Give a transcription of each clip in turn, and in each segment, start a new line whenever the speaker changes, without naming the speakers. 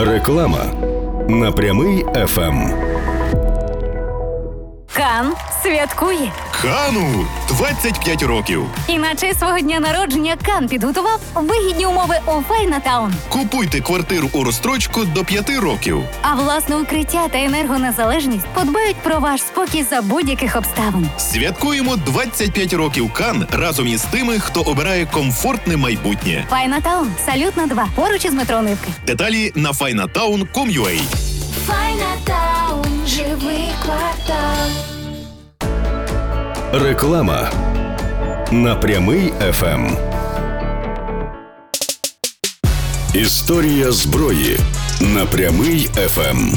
Реклама на Прямий ФМ.
Кан святкує.
Кану 25 років.
І на честь свого дня народження Кан підготував вигідні умови у Файнатаун.
Купуйте квартиру у розстрочку до 5 років.
А власне укриття та енергонезалежність подбають про ваш спокій за будь-яких обставин.
Святкуємо 25 років Кан разом із тими, хто обирає комфортне майбутнє.
Файнатаун, Салютна 2, поруч із метро Нивки.
Деталі на finatown.com.ua.
Файнатаун, живий квартал.
Реклама на Прямий ФМ. Історія зброї на Прямий ФМ.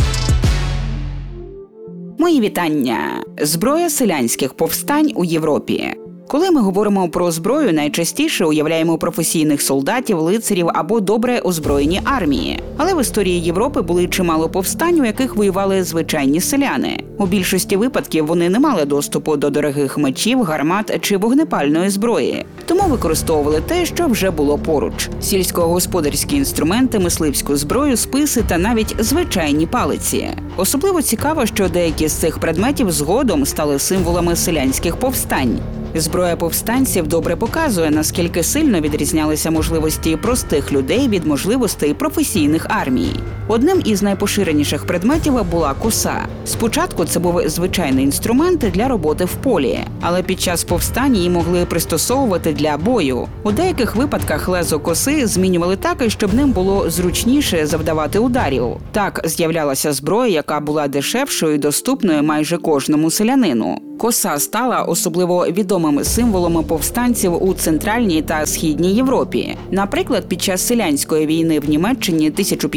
Мої вітання. Зброя селянських повстань у Європі. Коли ми говоримо про зброю, найчастіше уявляємо професійних солдатів, лицарів або добре озброєні армії. Але в історії Європи були чимало повстань, у яких воювали звичайні селяни. У більшості випадків вони не мали доступу до дорогих мечів, гармат чи вогнепальної зброї. Тому використовували те, що вже було поруч. Сільськогосподарські інструменти, мисливську зброю, списи та навіть звичайні палиці. Особливо цікаво, що деякі з цих предметів згодом стали символами селянських повстань. Зброя повстанців добре показує, наскільки сильно відрізнялися можливості простих людей від можливостей професійних армій. Одним із найпоширеніших предметів була коса. Спочатку це був звичайний інструмент для роботи в полі, але під час повстань її могли пристосовувати для бою. У деяких випадках лезо коси змінювали так, щоб ним було зручніше завдавати ударів. Так з'являлася зброя, яка була дешевшою і доступною майже кожному селянину. Коса стала особливо відомим символом повстанців у Центральній та Східній Європі. Наприклад, під час селянської війни в Німеччині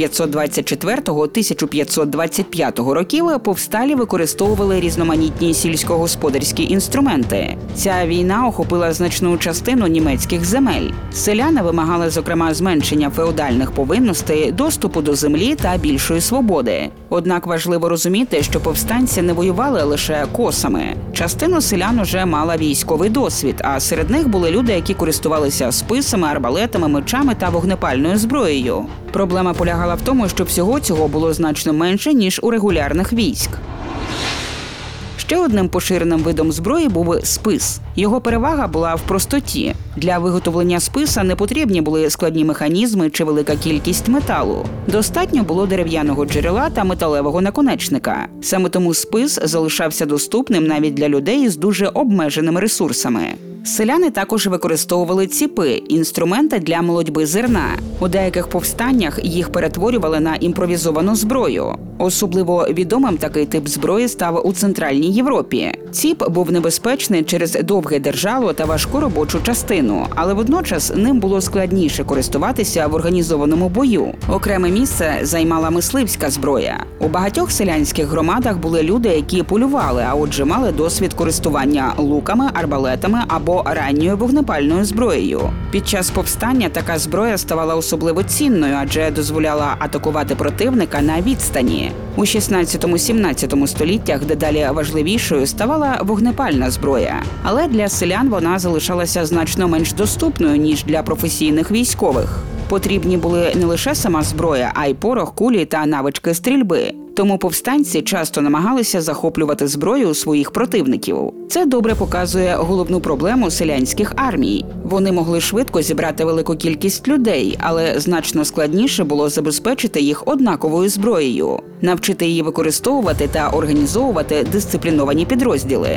1524-1525 років повсталі використовували різноманітні сільськогосподарські інструменти. Ця війна охопила значну частину німецьких земель. Селяни вимагали, зокрема, зменшення феодальних повинностей, доступу до землі та більшої свободи. Однак важливо розуміти, що повстанці не воювали лише косами. Частина селян уже мала військовий досвід, а серед них були люди, які користувалися списами, арбалетами, мечами та вогнепальною зброєю. Проблема полягала в тому, що всього цього було значно менше, ніж у регулярних військ. Ще одним поширеним видом зброї був спис. Його перевага була в простоті. Для виготовлення списа не потрібні були складні механізми чи велика кількість металу. Достатньо було дерев'яного джерела та металевого наконечника. Саме тому спис залишався доступним навіть для людей з дуже обмеженими ресурсами. Селяни також використовували ціпи – інструменти для молотьби зерна. У деяких повстаннях їх перетворювали на імпровізовану зброю. Особливо відомим такий тип зброї став у Центральній Європі. Ціп був небезпечний через довге держало та важку робочу частину, але водночас ним було складніше користуватися в організованому бою. Окреме місце займала мисливська зброя. У багатьох селянських громадах були люди, які полювали, а отже мали досвід користування луками, арбалетами або ранньою вогнепальною зброєю. Під час повстання така зброя ставала особливо цінною, адже дозволяла атакувати противника на відстані. У 16-17 століттях дедалі важливішою ставала вогнепальна зброя. Але для селян вона залишалася значно менш доступною, ніж для професійних військових. Потрібні були не лише сама зброя, а й порох, кулі та навички стрільби. Тому повстанці часто намагалися захоплювати зброю у своїх противників. Це добре показує головну проблему селянських армій. Вони могли швидко зібрати велику кількість людей, але значно складніше було забезпечити їх однаковою зброєю, навчити її використовувати та організовувати дисципліновані підрозділи.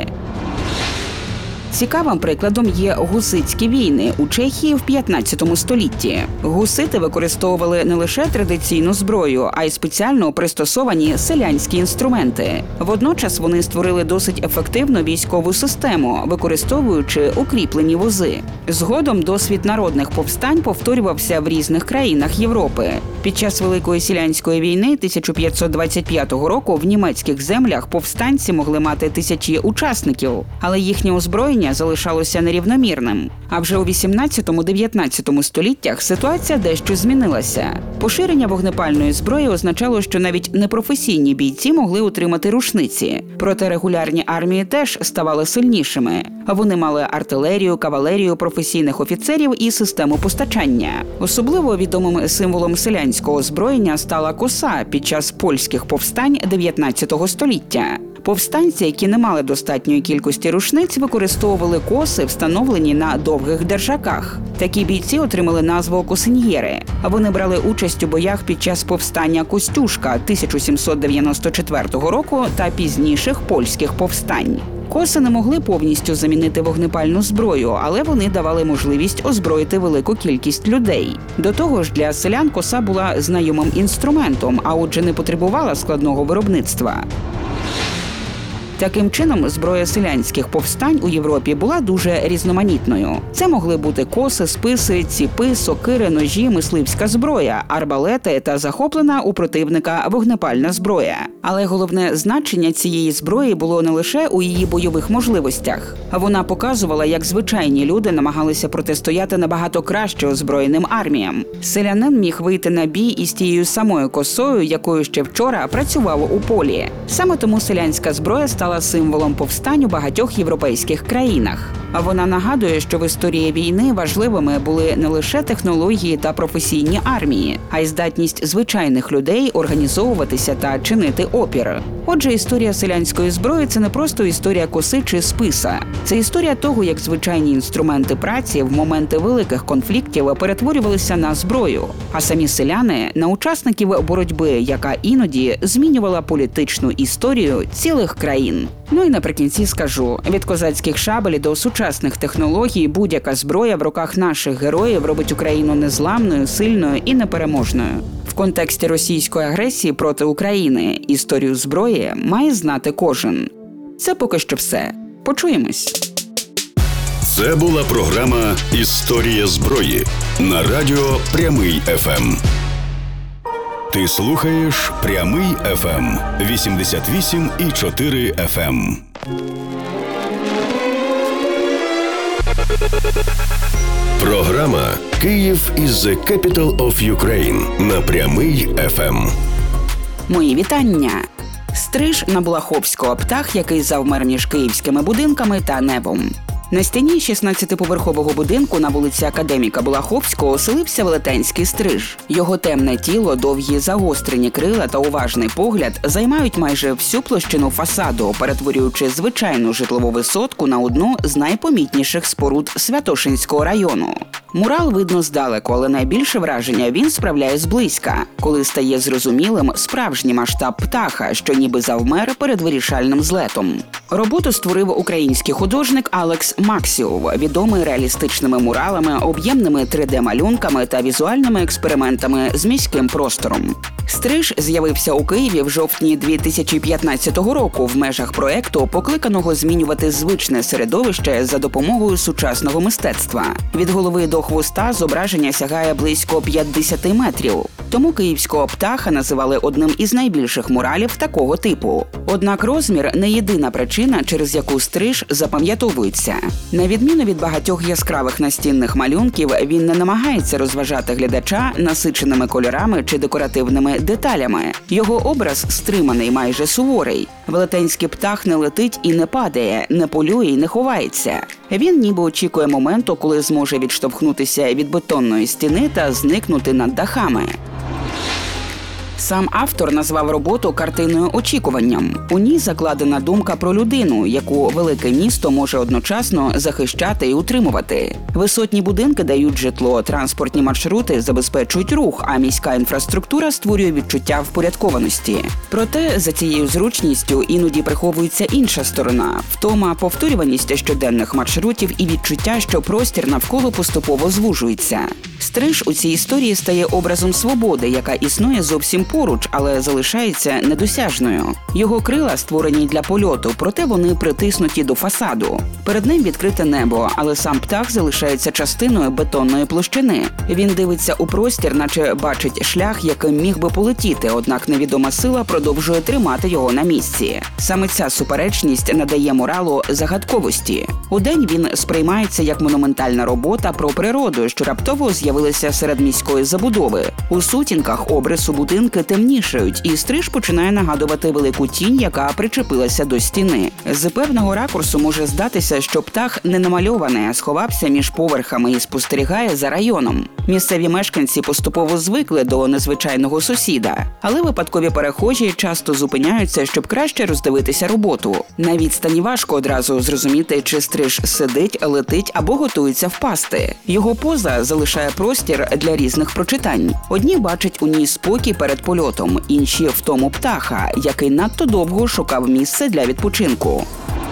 Цікавим прикладом є гуситські війни у Чехії в 15 столітті. Гусити використовували не лише традиційну зброю, а й спеціально пристосовані селянські інструменти. Водночас вони створили досить ефективну військову систему, використовуючи укріплені вози. Згодом досвід народних повстань повторювався в різних країнах Європи. Під час Великої селянської війни 1525 року в німецьких землях повстанці могли мати тисячі учасників, але їхнє озброєння озброєння залишалося нерівномірним. А вже у 18-19 століттях ситуація дещо змінилася. Поширення вогнепальної зброї означало, що навіть непрофесійні бійці могли утримати рушниці. Проте регулярні армії теж ставали сильнішими. Вони мали артилерію, кавалерію, професійних офіцерів і систему постачання. Особливо відомим символом селянського озброєння стала коса під час польських повстань 19 століття. Повстанці, які не мали достатньої кількості рушниць, використовували коси, встановлені на довгих держаках. Такі бійці отримали назву косиньєри. Вони брали участь у боях під час повстання Костюшка 1794 року та пізніших польських повстань. Коси не могли повністю замінити вогнепальну зброю, але вони давали можливість озброїти велику кількість людей. До того ж, для селян коса була знайомим інструментом, а отже не потребувала складного виробництва. Таким чином, зброя селянських повстань у Європі була дуже різноманітною. Це могли бути коси, списи, ціпи, сокири, ножі, мисливська зброя, арбалети та захоплена у противника вогнепальна зброя. Але головне значення цієї зброї було не лише у її бойових можливостях. Вона показувала, як звичайні люди намагалися протистояти набагато краще озброєним арміям. Селянин міг вийти на бій із тією самою косою, якою ще вчора працював у полі. Саме тому селянська зброя стала символом повстань у багатьох європейських країнах. Вона нагадує, що в історії війни важливими були не лише технології та професійні армії, а й здатність звичайних людей організовуватися та чинити опір. Отже, історія селянської зброї – це не просто історія коси чи списа. Це історія того, як звичайні інструменти праці в моменти великих конфліктів перетворювалися на зброю, а самі селяни – на учасників боротьби, яка іноді змінювала політичну історію цілих країн. Ну і наприкінці скажу, від козацьких шабель до сучасних технологій будь-яка зброя в руках наших героїв робить Україну незламною, сильною і непереможною. В контексті російської агресії проти України історію зброї має знати кожен. Це поки що все. Почуємось.
Це була програма «Історія зброї» на радіо «Прямий ФМ». Ти слухаєш «Прямий ФМ» 88,4 FM. Програма «Київ is the capital of Ukraine» на «Прямий ФМ».
Мої вітання! Стриж на Балаховського, птах, який завмер між київськими будинками та небом. На стіні 16-поверхового будинку на вулиці Академіка Балаховського оселився велетенський стриж. Його темне тіло, довгі загострені крила та уважний погляд займають майже всю площину фасаду, перетворюючи звичайну житлову висотку на одну з найпомітніших споруд Святошинського району. Мурал видно здалеку, але найбільше враження він справляє зблизька, коли стає зрозумілим справжній масштаб птаха, що ніби завмер перед вирішальним злетом. Роботу створив український художник Алекс Максіов, відомий реалістичними муралами, об'ємними 3D-малюнками та візуальними експериментами з міським простором. Стриж з'явився у Києві в жовтні 2015 року в межах проєкту, покликаного змінювати звичне середовище за допомогою сучасного мистецтва. Від голови до хвоста зображення сягає близько 50 метрів. Тому київського птаха називали одним із найбільших муралів такого типу. Однак розмір – не єдина причина, через яку стриж запам'ятовується. На відміну від багатьох яскравих настінних малюнків, він не намагається розважати глядача насиченими кольорами чи декоративними деталями. Його образ стриманий, майже суворий. Велетенський птах не летить і не падає, не полює і не ховається. Він ніби очікує моменту, коли зможе відштовхнутися від бетонної стіни та зникнути над дахами. Сам автор назвав роботу картиною очікуванням. У ній закладена думка про людину, яку велике місто може одночасно захищати і утримувати. Висотні будинки дають житло, транспортні маршрути забезпечують рух, а міська інфраструктура створює відчуття впорядкованості. Проте за цією зручністю іноді приховується інша сторона – втома, повторюваність щоденних маршрутів і відчуття, що простір навколо поступово звужується. Стриж у цій історії стає образом свободи, яка існує зовсім поруч, але залишається недосяжною. Його крила створені для польоту, проте вони притиснуті до фасаду. Перед ним відкрите небо, але сам птах залишається частиною бетонної площини. Він дивиться у простір, наче бачить шлях, яким міг би полетіти, однак невідома сила продовжує тримати його на місці. Саме ця суперечність надає муралу загадковості. Удень він сприймається як монументальна робота про природу, що раптово з'явилася серед міської забудови. У сутінках обрису будинки темнішають, і Стриж починає нагадувати велику тінь, яка причепилася до стіни. З певного ракурсу може здатися, що птах не намальований, а сховався між поверхами і спостерігає за районом. Місцеві мешканці поступово звикли до незвичайного сусіда, але випадкові перехожі часто зупиняються, щоб краще роздивитися роботу. На відстані важко одразу зрозуміти, чи Стриж сидить, летить або готується впасти. Його поза залишає простір для різних прочитань. Одні бачать у ній спокій перед польотом, інші – втому птаха, який надто довго шукав місце для відпочинку.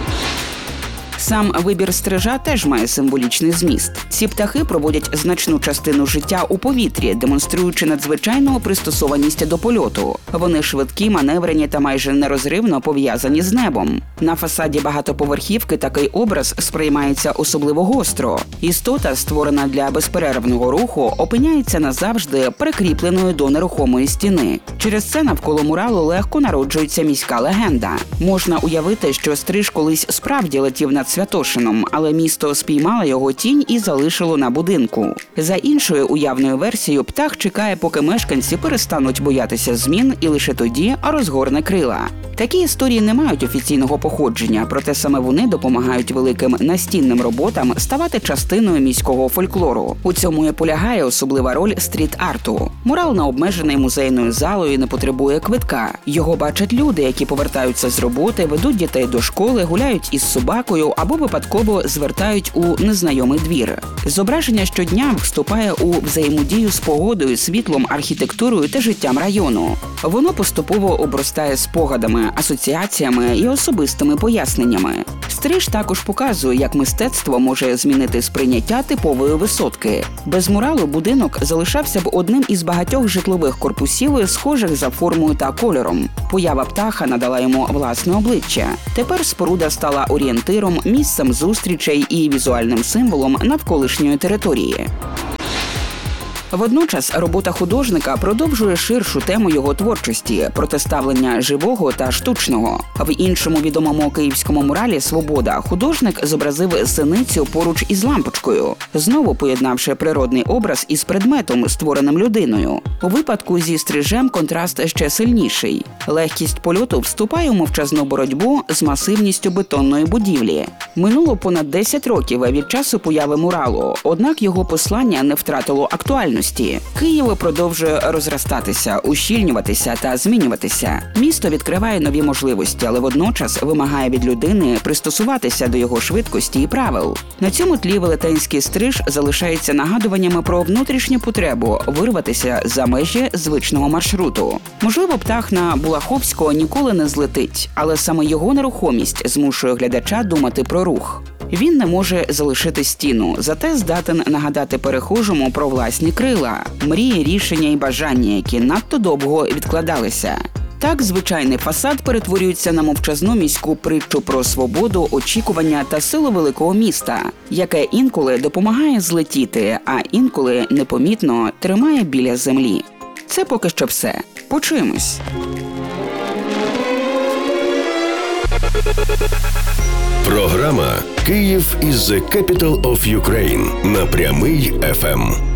Сам вибір стрижа теж має символічний зміст. Ці птахи проводять значну частину життя у повітрі, демонструючи надзвичайну пристосованість до польоту. Вони швидкі, маневрені та майже нерозривно пов'язані з небом. На фасаді багатоповерхівки такий образ сприймається особливо гостро. Істота, створена для безперервного руху, опиняється назавжди прикріпленою до нерухомої стіни. Через це навколо муралу легко народжується міська легенда. Можна уявити, що Стриж колись справді летів над Святошином, але місто спіймало його тінь і залишило на будинку. За іншою уявною версією, птах чекає, поки мешканці перестануть боятися змін, і лише тоді розгорне крила. Такі історії не мають офіційного походження, проте саме вони допомагають великим настінним роботам ставати частиною міського фольклору. У цьому і полягає особлива роль стріт-арту. Мурал не обмежений музейною залою і не потребує квитка. Його бачать люди, які повертаються з роботи, ведуть дітей до школи, гуляють із собакою або випадково звертають у незнайомий двір. Зображення щодня вступає у взаємодію з погодою, світлом, архітектурою та життям району. Воно поступово обростає спогадами, асоціаціями і особистими поясненнями. Стриж також показує, як мистецтво може змінити сприйняття типової висотки. Без муралу будинок залишався б одним із багатьох житлових корпусів, схожих за формою та кольором. Поява птаха надала йому власне обличчя. Тепер споруда стала орієнтиром, місцем зустрічей і візуальним символом навколишньої території. Водночас робота художника продовжує ширшу тему його творчості – протиставлення живого та штучного. В іншому відомому київському муралі «Свобода» художник зобразив синицю поруч із лампочкою, знову поєднавши природний образ із предметом, створеним людиною. У випадку зі Стрижем контраст ще сильніший. Легкість польоту вступає у мовчазну боротьбу з масивністю бетонної будівлі. Минуло понад 10 років від часу появи муралу, однак його послання не втратило актуальності. Київ продовжує розростатися, ущільнюватися та змінюватися. Місто відкриває нові можливості, але водночас вимагає від людини пристосуватися до його швидкості і правил. На цьому тлі велетенський Стриж залишається нагадуваннями про внутрішню потребу вирватися за межі звичного маршруту. Можливо, птах на Булаховського ніколи не злетить, але саме його нерухомість змушує глядача думати про рух. Він не може залишити стіну, зате здатен нагадати перехожому про власні крила, мрії, рішення і бажання, які надто довго відкладалися. Так, звичайний фасад перетворюється на мовчазну міську притчу про свободу, очікування та силу великого міста, яке інколи допомагає злетіти, а інколи непомітно тримає біля землі. Це поки що все. Почуємось.
Програма «Київ is the capital of Ukraine» на Прямий ФМ.